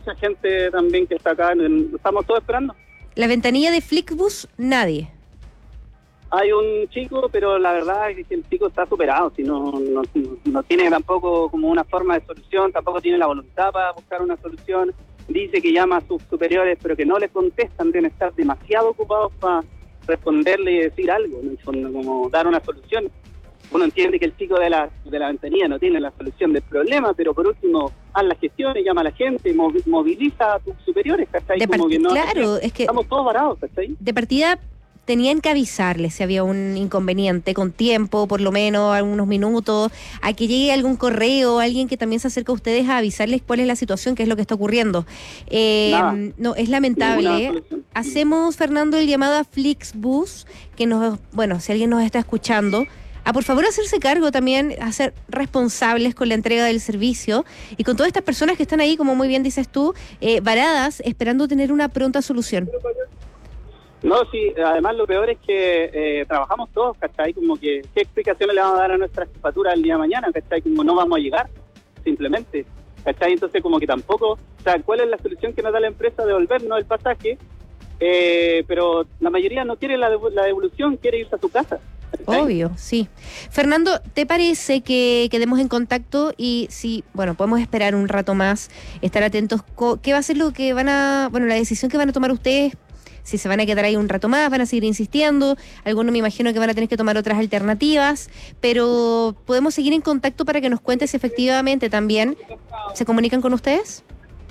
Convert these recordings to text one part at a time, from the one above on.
mucha gente también que está acá, estamos todos esperando. La ventanilla de Flixbus, nadie. Hay un chico, pero la verdad es que el chico está superado, si no tiene tampoco como una forma de solución, tampoco tiene la voluntad para buscar una solución. Dice que llama a sus superiores, pero que no le contestan, deben estar demasiado ocupados para responderle y decir algo, en el fondo, como dar una solución. Uno entiende que el chico de la ventanilla no tiene la solución del problema, pero por último, haz las gestiones, llama a la gente, moviliza a tus superiores, ¿cachai? Claro, es que estamos todos varados, ¿cachai? De partida tenían que avisarles si había un inconveniente con tiempo, por lo menos algunos minutos, a que llegue algún correo, alguien que también se acerque a ustedes a avisarles cuál es la situación, qué es lo que está ocurriendo. No, es lamentable. Hacemos, Fernando, el llamado a Flixbus, que si alguien nos está escuchando, a por favor hacerse cargo también, a ser responsables con la entrega del servicio y con todas estas personas que están ahí, como muy bien dices tú, varadas, esperando tener una pronta solución. No, sí, además lo peor es que trabajamos todos, ¿cachai? Como que, ¿qué explicaciones le vamos a dar a nuestra jefatura el día de mañana, ¿cachai? Como no vamos a llegar, simplemente, ¿cachai? Entonces como que tampoco, o sea, ¿cuál es la solución que nos da la empresa? Devolvernos el pasaje, pero la mayoría no quiere la devolución, quiere irse a su casa. ¿cachai? Obvio, sí. Fernando, ¿te parece que quedemos en contacto y si, podemos esperar un rato más, estar atentos? ¿Qué va a ser la decisión que van a tomar ustedes? Si se van a quedar ahí un rato más, van a seguir insistiendo, algunos me imagino que van a tener que tomar otras alternativas, pero ¿podemos seguir en contacto para que nos cuentes si efectivamente también se comunican con ustedes?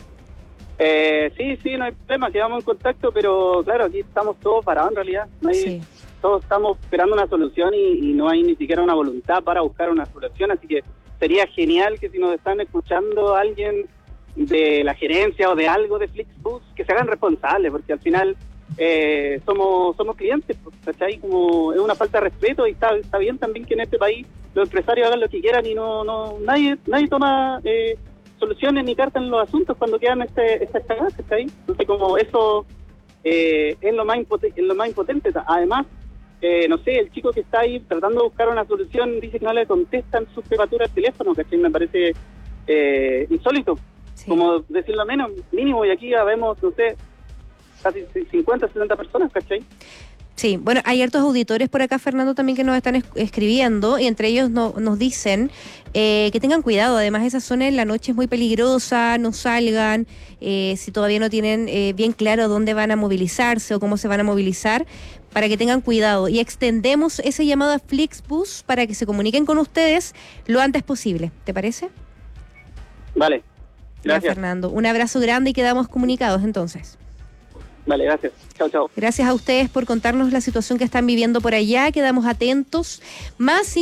Sí, no hay problema, quedamos en contacto, pero claro, aquí estamos todos parados en realidad, todos estamos esperando una solución y no hay ni siquiera una voluntad para buscar una solución, así que sería genial que si nos están escuchando alguien de la gerencia o de algo de Flixbus, que se hagan responsables, porque al final somos clientes, ¿cachai? Como es una falta de respeto y está bien también que en este país los empresarios hagan lo que quieran y nadie toma soluciones ni cartas en los asuntos cuando quedan estas cagadas, ¿cachai? Entonces como eso es lo más impotente. Además, no sé, el chico que está ahí tratando de buscar una solución dice que no le contestan sus jefaturas al teléfono, ¿cachai? Me parece insólito, como decirlo mínimo, y aquí ya vemos, no sé, casi 50, 60 personas, ¿cachai? Sí, hay hartos auditores por acá, Fernando, también que nos están escribiendo y entre ellos nos dicen que tengan cuidado. Además, esa zona en la noche es muy peligrosa, no salgan, si todavía no tienen bien claro dónde van a movilizarse o cómo se van a movilizar, para que tengan cuidado. Y extendemos ese llamado a Flixbus para que se comuniquen con ustedes lo antes posible. ¿Te parece? Vale, gracias. Ya, Fernando, un abrazo grande y quedamos comunicados entonces. Vale, gracias. Chao. Gracias a ustedes por contarnos la situación que están viviendo por allá. Quedamos atentos. Más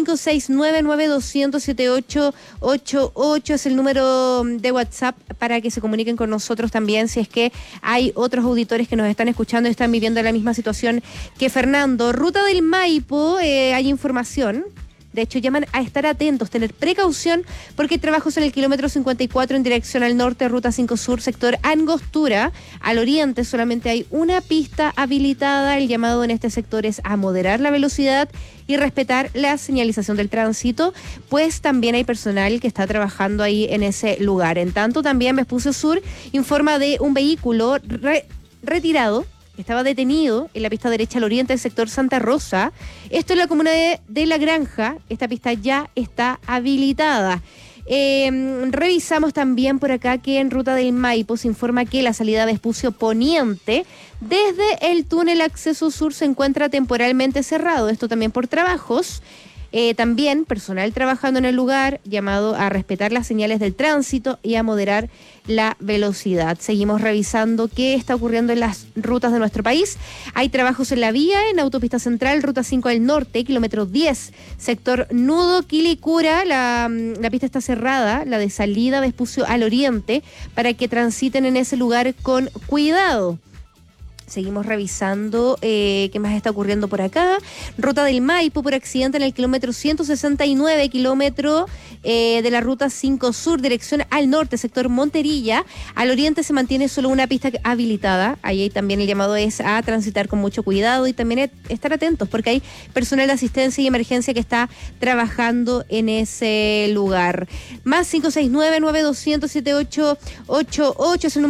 569-9200-7888 es el número de WhatsApp para que se comuniquen con nosotros también si es que hay otros auditores que nos están escuchando y están viviendo la misma situación que Fernando. Ruta del Maipo, hay información. De hecho, llaman a estar atentos, tener precaución, porque hay trabajos en el kilómetro 54 en dirección al norte, ruta 5 sur, sector Angostura. Al oriente solamente hay una pista habilitada. El llamado en este sector es a moderar la velocidad y respetar la señalización del tránsito, pues también hay personal que está trabajando ahí en ese lugar. En tanto, también Vespucio Sur informa de un vehículo retirado. Estaba detenido en la pista derecha al oriente del sector Santa Rosa. Esto es la comuna de La Granja. Esta pista ya está habilitada. Revisamos también por acá que en ruta del Maipo se informa que la salida de Vespucio Poniente desde el túnel acceso sur se encuentra temporalmente cerrado. Esto también por trabajos. También personal trabajando en el lugar, llamado a respetar las señales del tránsito y a moderar la velocidad. Seguimos revisando qué está ocurriendo en las rutas de nuestro país. Hay trabajos en la vía, en Autopista Central, Ruta 5 al norte, kilómetro 10, sector Nudo, Quilicura. La pista está cerrada, la de salida de Vespucio al oriente, para que transiten en ese lugar con cuidado. Seguimos revisando qué más está ocurriendo por acá. Ruta del Maipo por accidente en el kilómetro 169, kilómetro de la ruta 5 sur, dirección al norte, sector Monterilla. Al oriente se mantiene solo una pista habilitada. Ahí también el llamado es a transitar con mucho cuidado y también estar atentos porque hay personal de asistencia y emergencia que está trabajando en ese lugar. Más 569-9200-7888 es el número